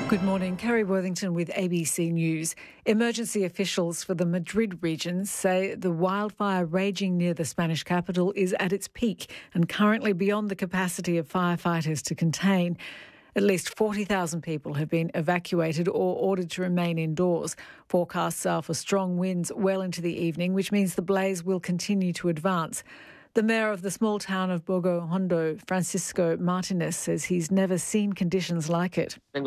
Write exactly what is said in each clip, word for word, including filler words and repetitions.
Good morning. Kerry Worthington with A B C News. Emergency officials for the Madrid region say the wildfire raging near the Spanish capital is at its peak and currently beyond the capacity of firefighters to contain. At least forty thousand people have been evacuated or ordered to remain indoors. Forecasts are for strong winds well into the evening, which means the blaze will continue to advance. The mayor of the small town of Bogo Hondo, Francisco Martinez, says he's never seen conditions like it. I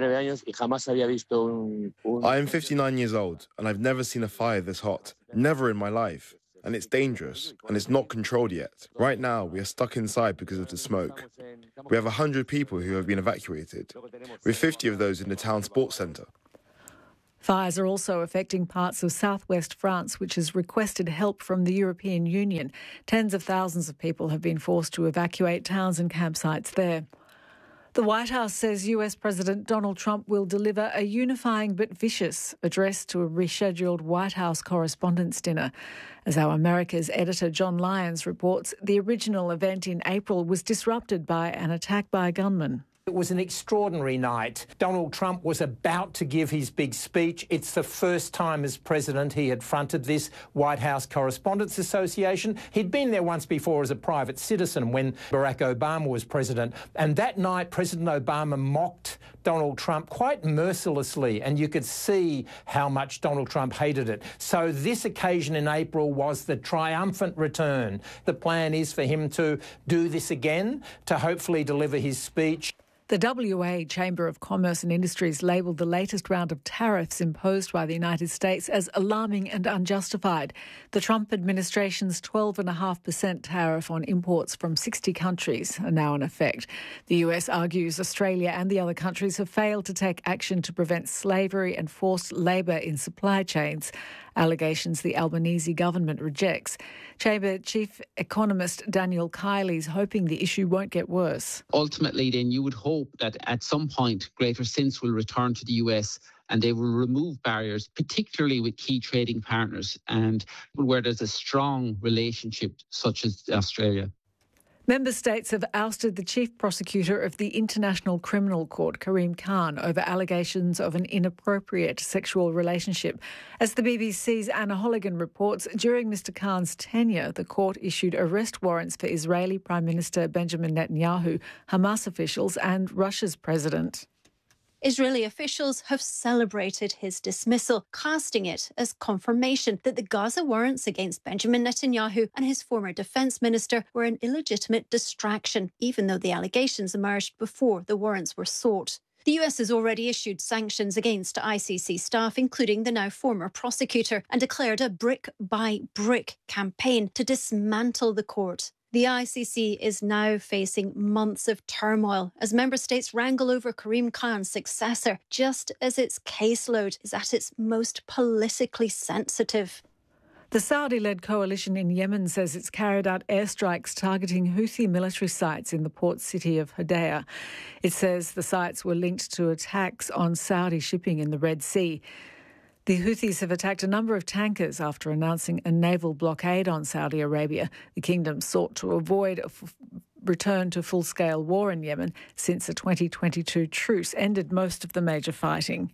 am fifty-nine years old and I've never seen a fire this hot. Never in my life. And it's dangerous and it's not controlled yet. Right now, we are stuck inside because of the smoke. We have one hundred people who have been evacuated. We have fifty of those in the town sports centre. Fires are also affecting parts of southwest France, which has requested help from the European Union. Tens of thousands of people have been forced to evacuate towns and campsites there. The White House says U S President Donald Trump will deliver a unifying but vicious address to a rescheduled White House Correspondents' Dinner. As Our America's editor John Lyons reports, the original event in April was disrupted by an attack by a gunman. It was an extraordinary night. Donald Trump was about to give his big speech. It's the first time as president he had fronted this White House Correspondents' Association. He'd been there once before as a private citizen when Barack Obama was president. And that night, President Obama mocked Donald Trump quite mercilessly, and you could see how much Donald Trump hated it. So this occasion in April was the triumphant return. The plan is for him to do this again, to hopefully deliver his speech. The W A Chamber of Commerce and Industries labelled the latest round of tariffs imposed by the United States as alarming and unjustified. The Trump administration's twelve point five percent tariff on imports from sixty countries are now in effect. The U S argues Australia and the other countries have failed to take action to prevent slavery and forced labour in supply chains, allegations the Albanese government rejects. Chamber Chief Economist Daniel Kiley is hoping the issue won't get worse. Ultimately, then, you would hope that at some point greater sense will return to the U S and they will remove barriers, particularly with key trading partners and where there's a strong relationship such as Australia. Member states have ousted the chief prosecutor of the International Criminal Court, Karim Khan, over allegations of an inappropriate sexual relationship. As the B B C's Anna Holligan reports, during Mister Khan's tenure, the court issued arrest warrants for Israeli Prime Minister Benjamin Netanyahu, Hamas officials and Russia's president. Israeli officials have celebrated his dismissal, casting it as confirmation that the Gaza warrants against Benjamin Netanyahu and his former defence minister were an illegitimate distraction, even though the allegations emerged before the warrants were sought. The U S has already issued sanctions against I C C staff, including the now former prosecutor, and declared a brick-by-brick campaign to dismantle the court. The I C C is now facing months of turmoil as member states wrangle over Karim Khan's successor, just as its caseload is at its most politically sensitive. The Saudi-led coalition in Yemen says it's carried out airstrikes targeting Houthi military sites in the port city of Hodeidah. It says the sites were linked to attacks on Saudi shipping in the Red Sea. The Houthis have attacked a number of tankers after announcing a naval blockade on Saudi Arabia. The kingdom sought to avoid a f- return to full-scale war in Yemen since a twenty twenty-two truce ended most of the major fighting.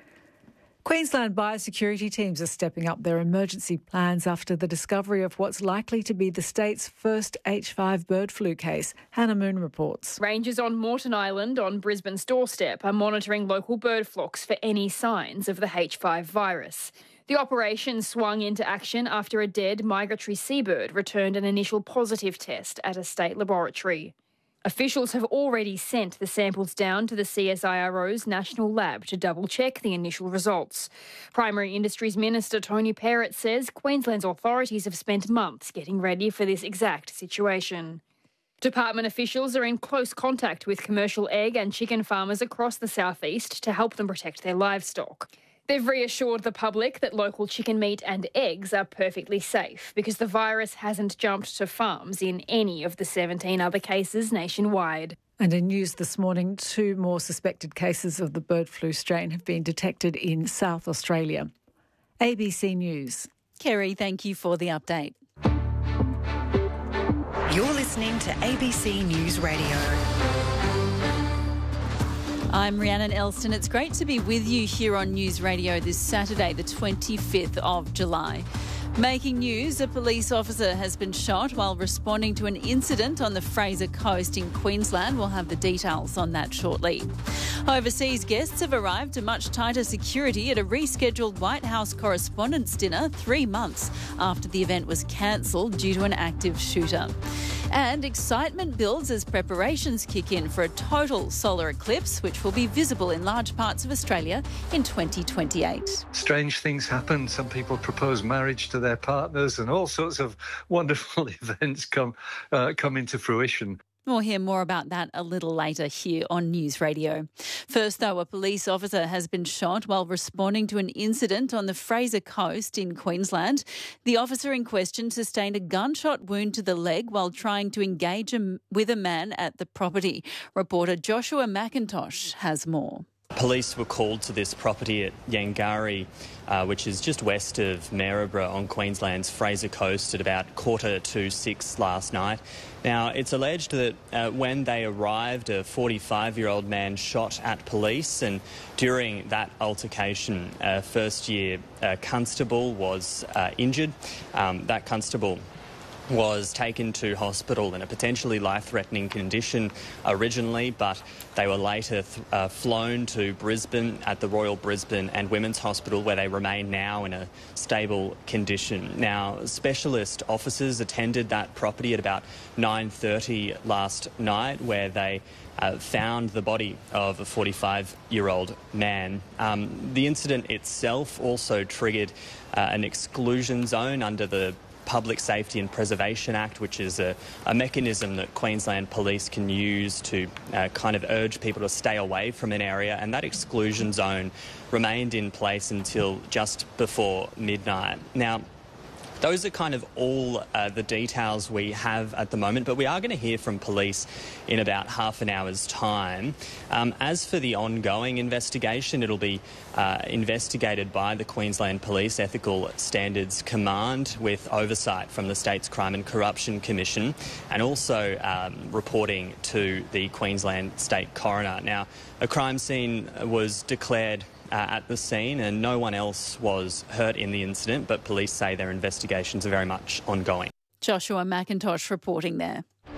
Queensland biosecurity teams are stepping up their emergency plans after the discovery of what's likely to be the state's first H five bird flu case. Hannah Moon reports. Rangers on Moreton Island on Brisbane's doorstep are monitoring local bird flocks for any signs of the H five virus. The operation swung into action after a dead migratory seabird returned an initial positive test at a state laboratory. Officials have already sent the samples down to the C S I R O's national lab to double-check the initial results. Primary Industries Minister Tony Perrott says Queensland's authorities have spent months getting ready for this exact situation. Department officials are in close contact with commercial egg and chicken farmers across the southeast to help them protect their livestock. They've reassured the public that local chicken meat and eggs are perfectly safe because the virus hasn't jumped to farms in any of the seventeen other cases nationwide. And in news this morning, two more suspected cases of the bird flu strain have been detected in South Australia. A B C News. Kerry, thank you for the update. You're listening to A B C News Radio. I'm Rhiannon Elston. It's great to be with you here on News Radio this Saturday, the twenty-fifth of July. Making news, a police officer has been shot while responding to an incident on the Fraser Coast in Queensland. We'll have the details on that shortly. Overseas guests have arrived to much tighter security at a rescheduled White House Correspondents' Dinner three months after the event was cancelled due to an active shooter. And excitement builds as preparations kick in for a total solar eclipse, which will be visible in large parts of Australia in twenty twenty-eight. Strange things happen. Some people propose marriage to their partners and all sorts of wonderful events come uh, come into fruition. We'll hear more about that a little later here on News Radio. First, though, a police officer has been shot while responding to an incident on the Fraser Coast in Queensland. The officer in question sustained a gunshot wound to the leg while trying to engage a, with a man at the property. Reporter Joshua McIntosh has more. Police were called to this property at Yangari, uh, which is just west of Maryborough on Queensland's Fraser Coast at about quarter to six last night. Now, it's alleged that uh, when they arrived, a forty-five-year-old man shot at police, and during that altercation, a first-year uh, constable was uh, injured. Um, that constable was taken to hospital in a potentially life-threatening condition originally, but they were later th- uh, flown to Brisbane at the Royal Brisbane and Women's Hospital, where they remain now in a stable condition. Now, specialist officers attended that property at about nine thirty last night, where they Uh, found the body of a forty-five-year-old man. Um, the incident itself also triggered uh, an exclusion zone under the Public Safety and Preservation Act, which is a, a mechanism that Queensland Police can use to uh, kind of urge people to stay away from an area, and that exclusion zone remained in place until just before midnight. Now, those are kind of all uh, the details we have at the moment, but we are going to hear from police in about half an hour's time. Um, as for the ongoing investigation, it'll be uh, investigated by the Queensland Police Ethical Standards Command with oversight from the state's Crime and Corruption Commission, and also um, reporting to the Queensland State Coroner. Now, a crime scene was declared Uh, at the scene, and no one else was hurt in the incident, but police say their investigations are very much ongoing. Joshua McIntosh reporting there.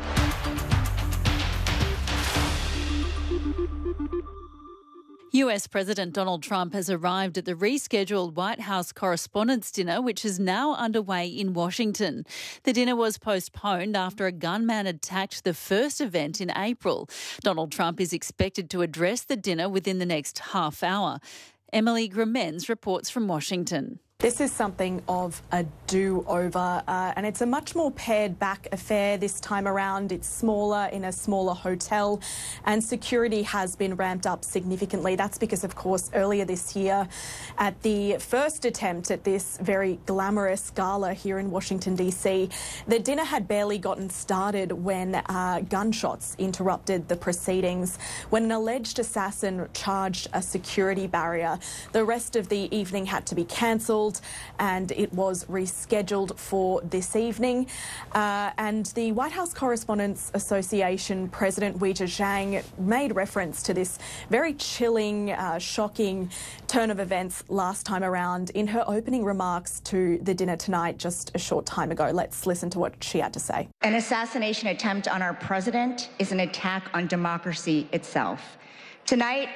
U S President Donald Trump has arrived at the rescheduled White House Correspondents' Dinner, which is now underway in Washington. The dinner was postponed after a gunman attacked the first event in April. Donald Trump is expected to address the dinner within the next half hour. Emily Gramenz reports from Washington. This is something of a do-over, uh, and it's a much more pared-back affair this time around. It's smaller, in a smaller hotel, and security has been ramped up significantly. That's because, of course, earlier this year, at the first attempt at this very glamorous gala here in Washington, D C, the dinner had barely gotten started when uh, gunshots interrupted the proceedings. When an alleged assassin charged a security barrier, the rest of the evening had to be cancelled, and it was rescheduled for this evening. Uh, and the White House Correspondents' Association President Weijia Zhang made reference to this very chilling, uh, shocking turn of events last time around in her opening remarks to the dinner tonight just a short time ago. Let's listen to what she had to say. An assassination attempt on our president is an attack on democracy itself. Tonight,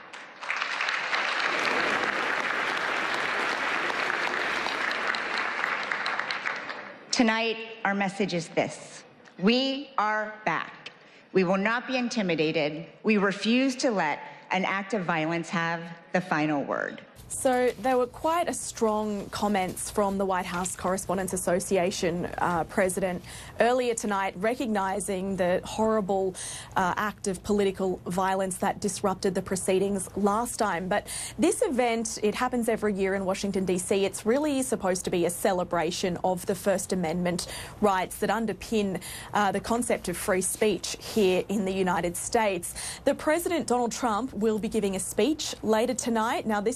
Tonight, our message is this: we are back. We will not be intimidated. We refuse to let an act of violence have the final word. So there were quite a strong comments from the White House Correspondents' Association uh, president earlier tonight, recognising the horrible uh, act of political violence that disrupted the proceedings last time. But this event, it happens every year in Washington, D C. It's really supposed to be a celebration of the First Amendment rights that underpin uh, the concept of free speech here in the United States. The President, Donald Trump, will be giving a speech later tonight. Now, this is a matter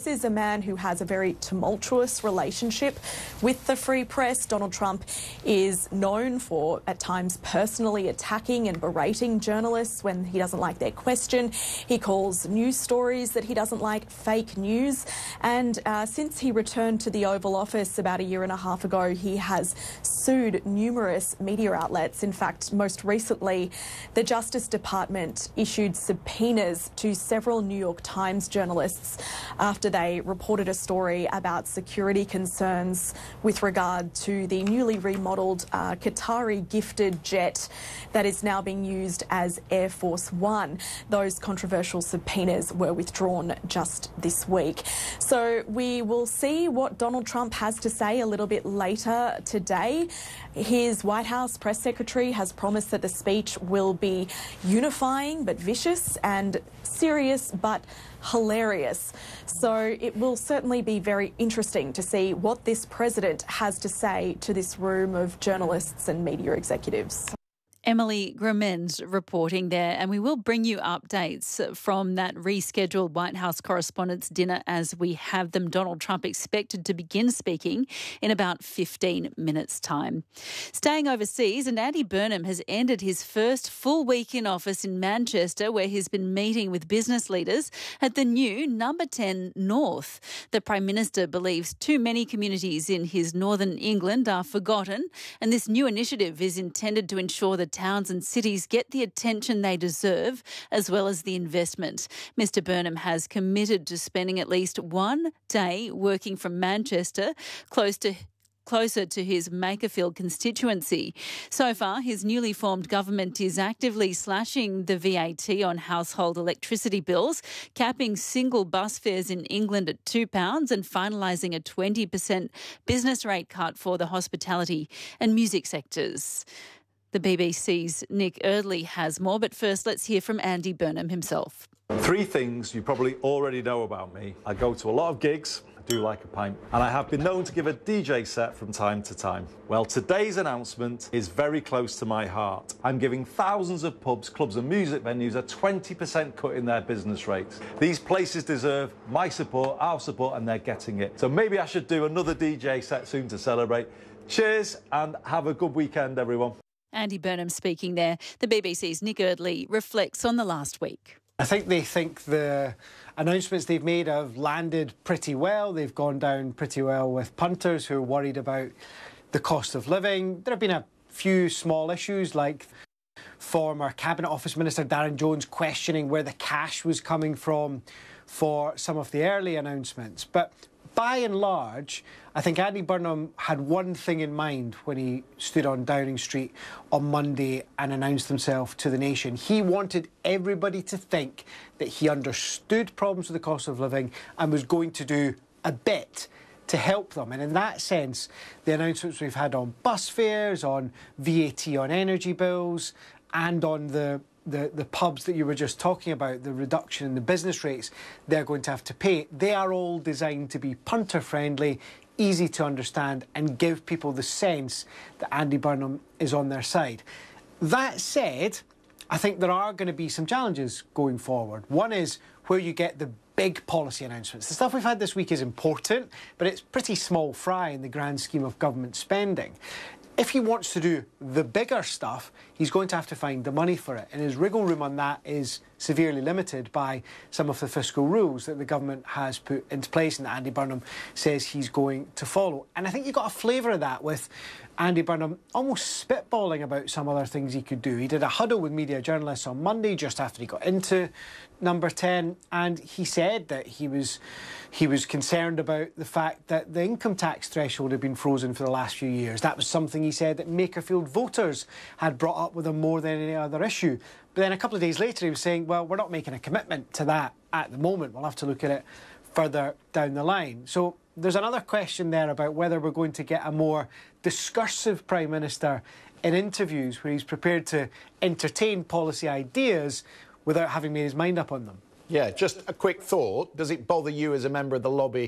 man who has a very tumultuous relationship with the free press. Donald Trump is known for, at times, personally attacking and berating journalists when he doesn't like their question. He calls news stories that he doesn't like fake news. And uh, since he returned to the Oval Office about a year and a half ago, he has sued numerous media outlets. In fact, most recently, the Justice Department issued subpoenas to several New York Times journalists after they reported a story about security concerns with regard to the newly remodelled uh, Qatari gifted jet that is now being used as Air Force One. Those controversial subpoenas were withdrawn just this week. So we will see what Donald Trump has to say a little bit later today. His White House press secretary has promised that the speech will be unifying but vicious and serious but hilarious. So it will certainly be very interesting to see what this president has to say to this room of journalists and media executives. Emily Gramenz reporting there, and we will bring you updates from that rescheduled White House Correspondents' Dinner as we have them. Donald Trump expected to begin speaking in about fifteen minutes' time. Staying overseas, and Andy Burnham has ended his first full week in office in Manchester, where he's been meeting with business leaders at the new Number ten North. The Prime Minister believes too many communities in his northern England are forgotten, and this new initiative is intended to ensure that towns and cities get the attention they deserve, as well as the investment. Mister Burnham has committed to spending at least one day working from Manchester, close to closer to his Makerfield constituency. So far, his newly formed government is actively slashing the V A T on household electricity bills, capping single bus fares in England at two pounds and finalising a twenty percent business rate cut for the hospitality and music sectors. The B B C's Nick Eardley has more, but first let's hear from Andy Burnham himself. Three things you probably already know about me. I go to a lot of gigs, I do like a pint, and I have been known to give a D J set from time to time. Well, today's announcement is very close to my heart. I'm giving thousands of pubs, clubs and music venues a twenty percent cut in their business rates. These places deserve my support, our support, and they're getting it. So maybe I should do another D J set soon to celebrate. Cheers and have a good weekend, everyone. Andy Burnham speaking there. The B B C's Nick Eardley reflects on the last week. I think they think the announcements they've made have landed pretty well. They've gone down pretty well with punters who are worried about the cost of living. There have been a few small issues, like former Cabinet Office Minister Darren Jones questioning where the cash was coming from for some of the early announcements. But by and large, I think Andy Burnham had one thing in mind when he stood on Downing Street on Monday and announced himself to the nation. He wanted everybody to think that he understood problems with the cost of living and was going to do a bit to help them. And in that sense, the announcements we've had on bus fares, on V A T on energy bills, and on the The, the pubs that you were just talking about, the reduction in the business rates they're going to have to pay, they are all designed to be punter-friendly, easy to understand, and give people the sense that Andy Burnham is on their side. That said, I think there are going to be some challenges going forward. One is where you get the big policy announcements. The stuff we've had this week is important, but it's pretty small fry in the grand scheme of government spending. If he wants to do the bigger stuff, he's going to have to find the money for it. And his wriggle room on that is severely limited by some of the fiscal rules that the government has put into place and that Andy Burnham says he's going to follow. And I think you got a flavour of that with Andy Burnham almost spitballing about some other things he could do. He did a huddle with media journalists on Monday just after he got into Number ten, and he said that he was he was concerned about the fact that the income tax threshold had been frozen for the last few years. That was something he said that Makerfield voters had brought up with him more than any other issue. But then a couple of days later he was saying, well, we're not making a commitment to that at the moment. We'll have to look at it further down the line. So there's another question there about whether we're going to get a more discursive Prime Minister in interviews where he's prepared to entertain policy ideas without having made his mind up on them. Yeah, just a quick thought. Does it bother you as a member of the lobby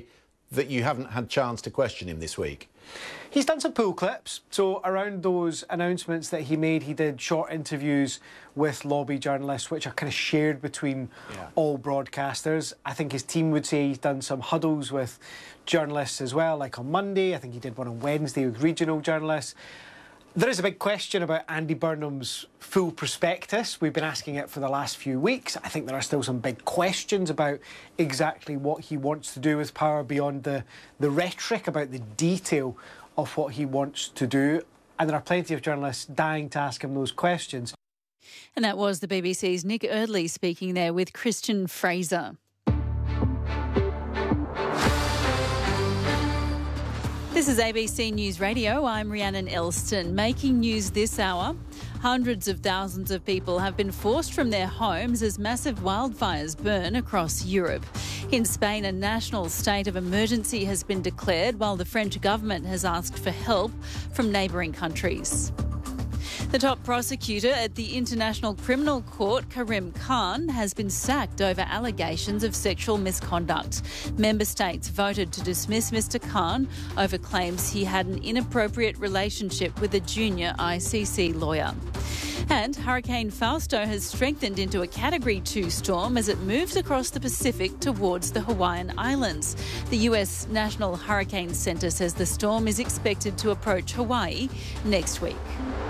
that you haven't had chance to question him this week? He's done some pool clips. So around those announcements that he made, he did short interviews with lobby journalists, which are kind of shared between yeah. all broadcasters. I think his team would say he's done some huddles with journalists as well, like on Monday. I think he did one on Wednesday with regional journalists. There is a big question about Andy Burnham's full prospectus. We've been asking it for the last few weeks. I think there are still some big questions about exactly what he wants to do with power beyond the, the rhetoric, about the detail of what he wants to do. And there are plenty of journalists dying to ask him those questions. And that was the B B C's Nick Eardley speaking there with Christian Fraser. This is A B C News Radio. I'm Rhiannon Elston. Making news this hour. Hundreds of thousands of people have been forced from their homes as massive wildfires burn across Europe. In Spain, a national state of emergency has been declared while the French government has asked for help from neighbouring countries. The top prosecutor at the International Criminal Court, Karim Khan, has been sacked over allegations of sexual misconduct. Member states voted to dismiss Mister Khan over claims he had an inappropriate relationship with a junior I C C lawyer. And Hurricane Fausto has strengthened into a Category two storm as it moves across the Pacific towards the Hawaiian Islands. The U S National Hurricane Centre says the storm is expected to approach Hawaii next week.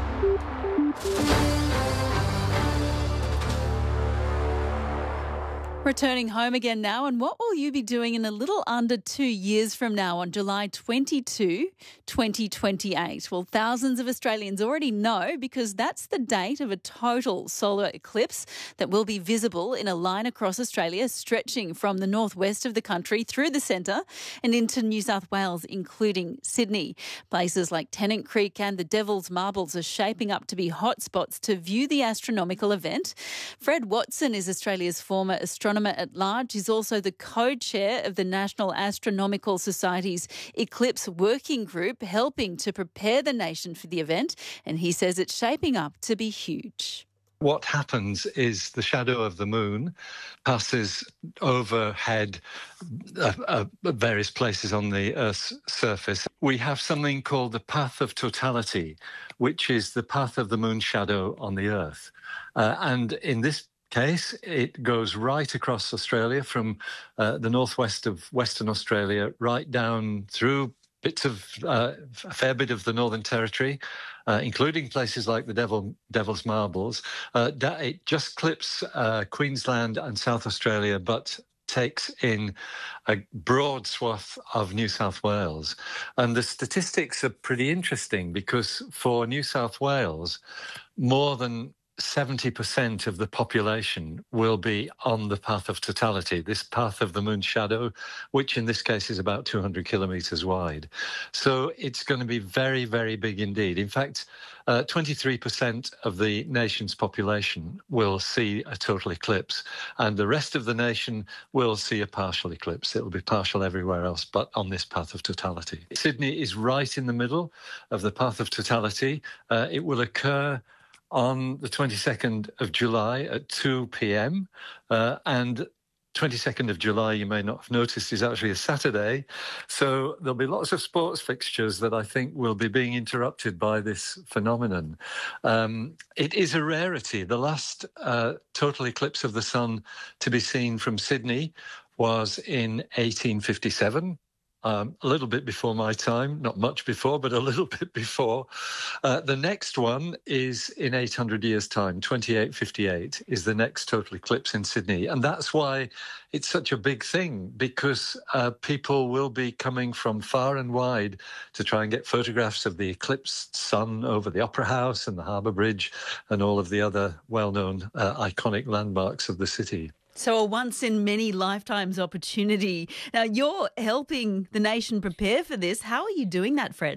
Returning home again now, and what will you be doing in a little under two years from now on July twenty-second, twenty twenty-eight? Well, thousands of Australians already know because that's the date of a total solar eclipse that will be visible in a line across Australia, stretching from the northwest of the country through the centre and into New South Wales, including Sydney. Places like Tennant Creek and the Devil's Marbles are shaping up to be hotspots to view the astronomical event. Fred Watson is Australia's former astronomer at large. He's also the co-chair of the National Astronomical Society's Eclipse Working Group, helping to prepare the nation for the event. And he says it's shaping up to be huge. What happens is the shadow of the moon passes overhead uh, uh, various places on the Earth's surface. We have something called the path of totality, which is the path of the moon shadow on the Earth. Uh, and in this case, it goes right across Australia from uh, the northwest of Western Australia right down through bits of uh, a fair bit of the Northern Territory, uh, including places like the Devil, Devil's Marbles. Uh, it just clips uh, Queensland and South Australia, but takes in a broad swath of New South Wales. And the statistics are pretty interesting because for New South Wales, more than seventy percent of the population will be on the path of totality, this path of the moon shadow, which in this case is about two hundred kilometres wide. So it's going to be very, very big indeed. In fact, uh, twenty-three percent of the nation's population will see a total eclipse, and the rest of the nation will see a partial eclipse. It will be partial everywhere else, but on this path of totality. Sydney is right in the middle of the path of totality. Uh, it will occur on the twenty-second of July at two p.m. Uh, and twenty-second of July, you may not have noticed, is actually a Saturday. So there'll be lots of sports fixtures that I think will be being interrupted by this phenomenon. Um, it is a rarity. The last uh, total eclipse of the sun to be seen from Sydney was in eighteen fifty-seven. Um, a little bit before my time, not much before, but a little bit before. Uh, the next one is in eight hundred years' time, twenty-eight fifty-eight is the next total eclipse in Sydney. And that's why it's such a big thing, because uh, people will be coming from far and wide to try and get photographs of the eclipsed sun over the Opera House and the Harbour Bridge and all of the other well-known uh, iconic landmarks of the city. So a once-in-many-lifetimes opportunity. Now, you're helping the nation prepare for this. How are you doing that, Fred?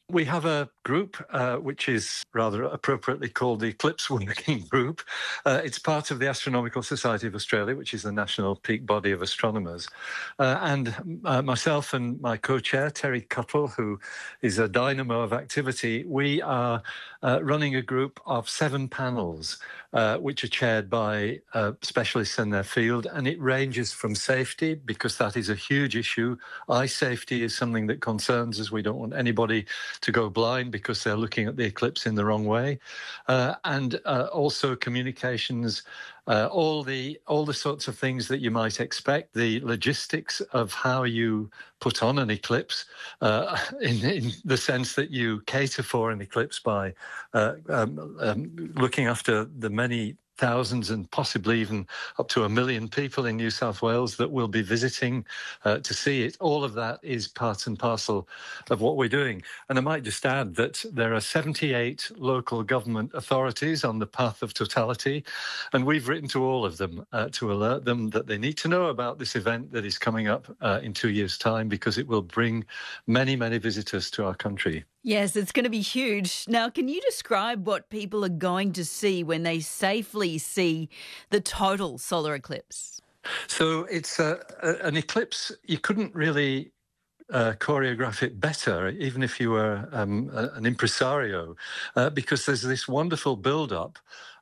We have a group uh, which is rather appropriately called the Eclipse Working Group. Uh, it's part of the Astronomical Society of Australia, which is the national peak body of astronomers. Uh, and uh, myself and my co-chair, Terry Cuttle, who is a dynamo of activity, we are uh, running a group of seven panels, uh, which are chaired by uh, specialists in their field. And it ranges from safety, because that is a huge issue. Eye safety is something that concerns us. We don't want anybody to go blind because they're looking at the eclipse in the wrong way, uh, and uh, also communications, uh, all the all the sorts of things that you might expect, the logistics of how you put on an eclipse, uh, in, in the sense that you cater for an eclipse by uh, um, um, looking after the many thousands and possibly even up to a million people in New South Wales that will be visiting uh, to see it. All of that is part and parcel of what we're doing. And I might just add that there are seventy-eight local government authorities on the path of totality, and we've written to all of them uh, to alert them that they need to know about this event that is coming up uh, in two years' time, because it will bring many, many visitors to our country. Yes, it's going to be huge. Now, can you describe what people are going to see when they safely see the total solar eclipse? So it's a, a, an eclipse. You couldn't really uh, choreograph it better, even if you were um, a, an impresario, uh, because there's this wonderful build-up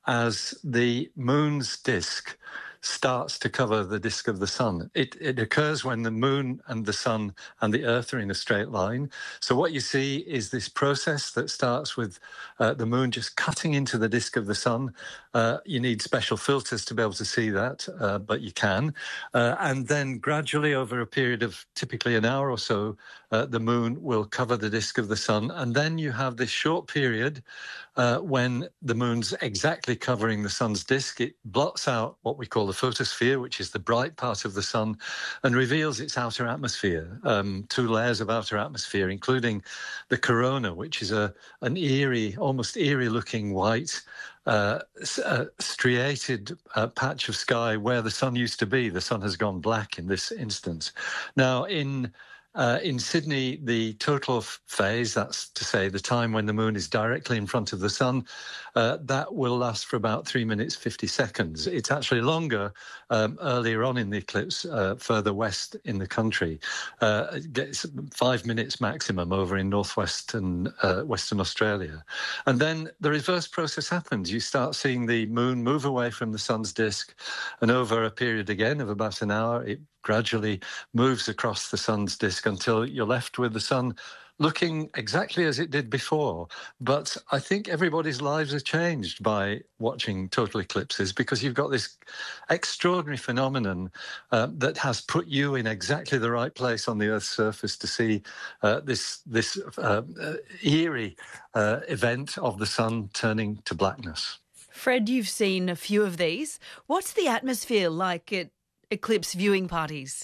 as the moon's disk starts to cover the disk of the sun. It, it occurs when the moon and the sun and the earth are in a straight line. So what you see is this process that starts with uh, the moon just cutting into the disk of the sun. Uh, you need special filters to be able to see that, uh, but you can. Uh, and then gradually over a period of typically an hour or so, uh, the moon will cover the disk of the sun. And then you have this short period uh, when the moon's exactly covering the sun's disk. It blots out what we call the photosphere, which is the bright part of the sun, and reveals its outer atmosphere, um, two layers of outer atmosphere, including the corona, which is a an eerie, almost eerie-looking white uh, uh, striated uh, patch of sky where the sun used to be. The sun has gone black in this instance. Now, in Uh, in Sydney, the total phase, that's to say the time when the moon is directly in front of the sun, uh, that will last for about three minutes, fifty seconds. It's actually longer um, earlier on in the eclipse, uh, further west in the country. Uh, it gets five minutes maximum over in northwestern uh, Western Australia. And then the reverse process happens. You start seeing the moon move away from the sun's disk, and over a period again of about an hour, it gradually moves across the sun's disk until you're left with the sun looking exactly as it did before. But I think everybody's lives are changed by watching total eclipses, because you've got this extraordinary phenomenon uh, that has put you in exactly the right place on the Earth's surface to see uh, this, this uh, uh, eerie uh, event of the sun turning to blackness. Fred, you've seen a few of these. What's the atmosphere like at eclipse viewing parties?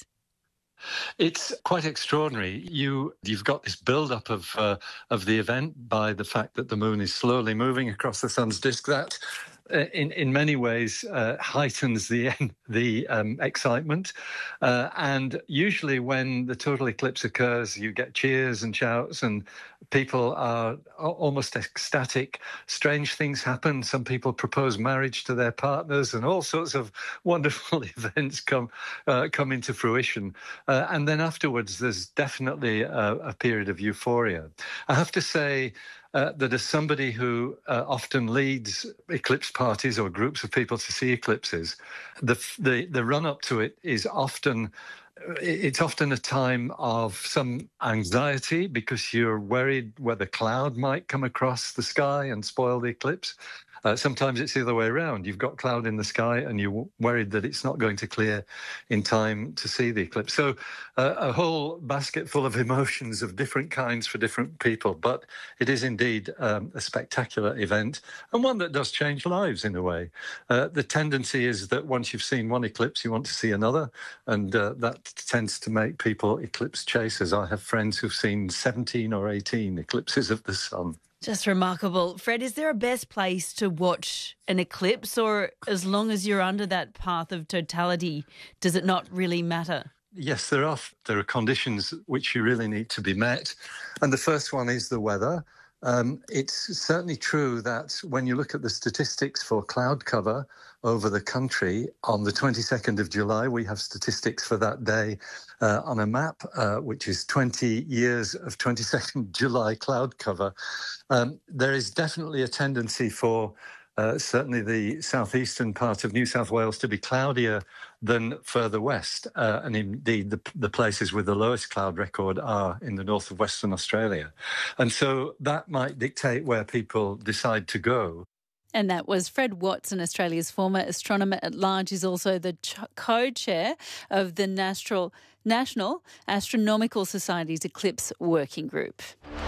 It's quite extraordinary. You, you've got this build-up of uh, of the event by the fact that the moon is slowly moving across the sun's disk. That, uh, in in many ways, uh, heightens the the um, excitement. Uh, and usually, when the total eclipse occurs, you get cheers and shouts, and people are almost ecstatic. Strange things happen. Some people propose marriage to their partners, and all sorts of wonderful events come uh, come into fruition. Uh, and then afterwards, there's definitely a, a period of euphoria. I have to say uh, that as somebody who uh, often leads eclipse parties or groups of people to see eclipses, the the, the run-up to it is often It's often a time of some anxiety, because you're worried whether cloud might come across the sky and spoil the eclipse. Uh, sometimes it's the other way around. You've got cloud in the sky and you're worried that it's not going to clear in time to see the eclipse. So uh, a whole basket full of emotions of different kinds for different people. But it is indeed um, a spectacular event, and one that does change lives in a way. Uh, the tendency is that once you've seen one eclipse, you want to see another, and uh, that tends to make people eclipse chasers. I have friends who've seen seventeen or eighteen eclipses of the sun. Just remarkable. Fred, is there a best place to watch an eclipse, or as long as you're under that path of totality, does it not really matter? Yes, there are there are conditions which you really need to be met. And the first one is the weather. Um, it's certainly true that when you look at the statistics for cloud cover over the country, on the twenty-second of July, we have statistics for that day uh, on a map, uh, which is twenty years of twenty-second of July cloud cover. Um, there is definitely a tendency for Uh, certainly the southeastern part of New South Wales to be cloudier than further west. Uh, and indeed, the, the places with the lowest cloud record are in the north of Western Australia. And so that might dictate where people decide to go. And that was Fred Watson, Australia's former astronomer at large, is also the co-chair of the National, National Astronomical Society's Eclipse Working Group.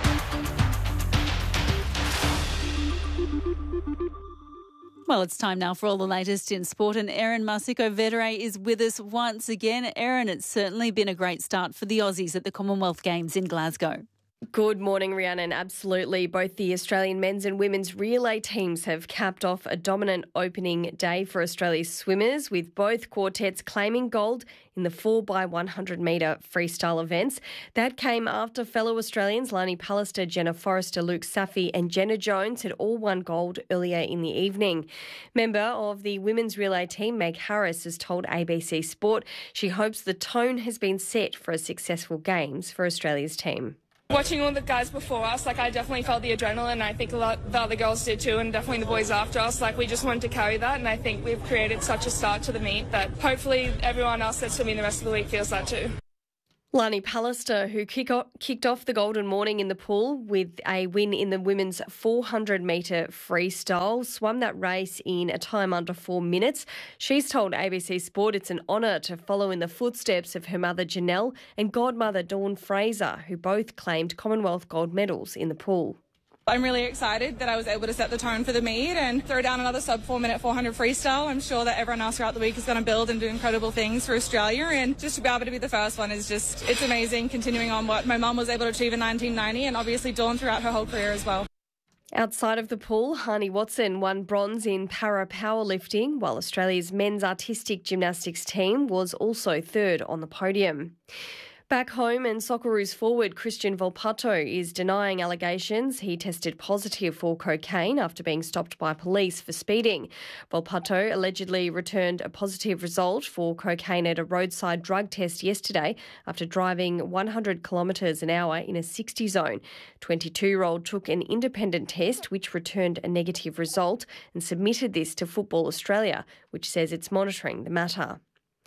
Well, it's time now for all the latest in sport, and Erin Marsico-Vettere is with us once again. Erin, it's certainly been a great start for the Aussies at the Commonwealth Games in Glasgow. Good morning, Rhiannon. Absolutely. Both the Australian men's and women's relay teams have capped off a dominant opening day for Australia's swimmers, with both quartets claiming gold in the four by one hundred metre freestyle events. That came after fellow Australians Lani Pallister, Jenna Forrester, Luke Safi and Jenna Jones had all won gold earlier in the evening. Member of the women's relay team, Meg Harris, has told A B C Sport she hopes the tone has been set for a successful Games for Australia's team. Watching all the guys before us, like I definitely felt the adrenaline. I think a lot the other girls did too, and definitely the boys after us. Like we just wanted to carry that, and I think we've created such a start to the meet that hopefully everyone else that's swimming the rest of the week feels that too. Lani Pallister, who kick off, kicked off the golden morning in the pool with a win in the women's four hundred metre freestyle, swam that race in a time under four minutes. She's told A B C Sport it's an honour to follow in the footsteps of her mother Janelle and godmother Dawn Fraser, who both claimed Commonwealth gold medals in the pool. I'm really excited that I was able to set the tone for the meet and throw down another sub four minute four hundred freestyle. I'm sure that everyone else throughout the week is going to build and do incredible things for Australia, and just to be able to be the first one is just, it's amazing, continuing on what my mum was able to achieve in nineteen ninety, and obviously Dawn throughout her whole career as well. Outside of the pool, Hani Watson won bronze in para powerlifting, while Australia's men's artistic gymnastics team was also third on the podium. Back home, and Socceroos forward Christian Volpato is denying allegations he tested positive for cocaine after being stopped by police for speeding. Volpato allegedly returned a positive result for cocaine at a roadside drug test yesterday after driving one hundred kilometres an hour in a sixty zone. twenty-two-year-old took an independent test which returned a negative result and submitted this to Football Australia, which says it's monitoring the matter.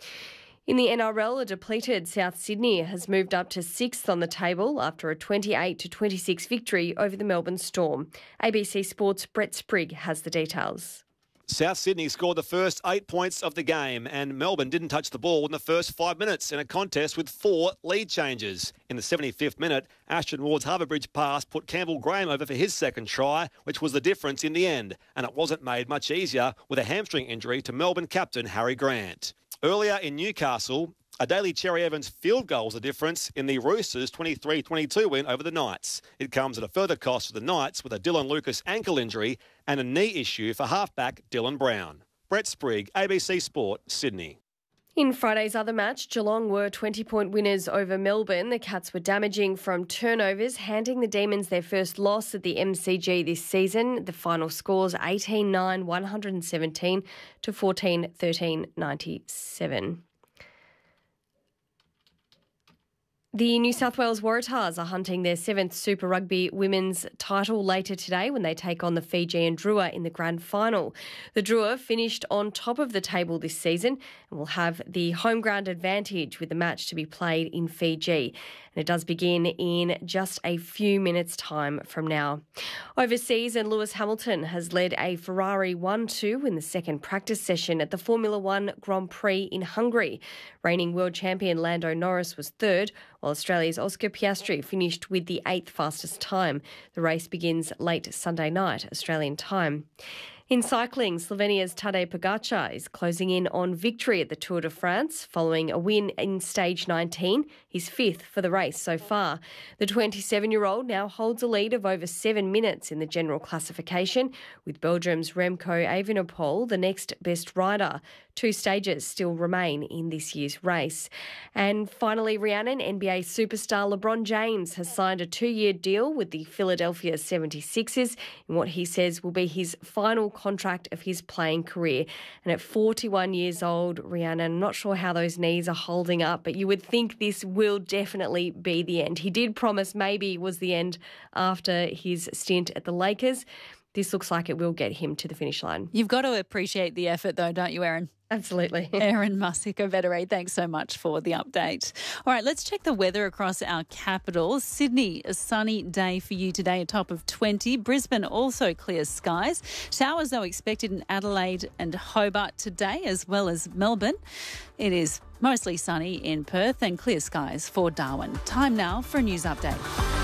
In the N R L, a depleted South Sydney has moved up to sixth on the table after a twenty-eight to twenty-six victory over the Melbourne Storm. A B C Sports' Brett Sprigg has the details. South Sydney scored the first eight points of the game, and Melbourne didn't touch the ball in the first five minutes in a contest with four lead changes. In the seventy-fifth minute, Ashton Ward's Harbour Bridge pass put Campbell Graham over for his second try, which was the difference in the end, and it wasn't made much easier with a hamstring injury to Melbourne captain Harry Grant. Earlier in Newcastle, a Daly Cherry Evans field goal was the difference in the Roosters' twenty-three twenty-two win over the Knights. It comes at a further cost for the Knights with a Dylan Lucas ankle injury and a knee issue for halfback Dylan Brown. Brett Sprigg, A B C Sport, Sydney. In Friday's other match, Geelong were twenty-point winners over Melbourne. The Cats were damaging from turnovers, handing the Demons their first loss at the M C G this season. The final scores eighteen nine, one hundred seventeen to fourteen thirteen ninety-seven. The New South Wales Waratahs are hunting their seventh Super Rugby women's title later today when they take on the Fijian Drua in the grand final. The Drua finished on top of the table this season and will have the home ground advantage with the match to be played in Fiji. And it does begin in just a few minutes' time from now. Overseas, and Lewis Hamilton has led a Ferrari one two in the second practice session at the Formula One Grand Prix in Hungary. Reigning world champion Lando Norris was third, while Australia's Oscar Piastri finished with the eighth fastest time. The race begins late Sunday night, Australian time. In cycling, Slovenia's Tadej Pogačar is closing in on victory at the Tour de France following a win in stage nineteen, his fifth for the race so far. The twenty-seven-year-old now holds a lead of over seven minutes in the general classification, with Belgium's Remco Evenepoel the next best rider. Two stages still remain in this year's race. And finally, Rhiannon, N B A superstar LeBron James has signed a two-year deal with the Philadelphia seventy-sixers in what he says will be his final contract of his playing career. And at forty-one years old, Rhiannon, I'm not sure how those knees are holding up, but you would think this will definitely be the end. He did promise maybe it was the end after his stint at the Lakers. This looks like it will get him to the finish line. You've got to appreciate the effort though, don't you, Erin? Absolutely. Erin Musika-Vettery, thanks so much for the update. All right, let's check the weather across our capital. Sydney, a sunny day for you today, a top of twenty. Brisbane, also clear skies. Showers, though, expected in Adelaide and Hobart today, as well as Melbourne. It is mostly sunny in Perth and clear skies for Darwin. Time now for a news update.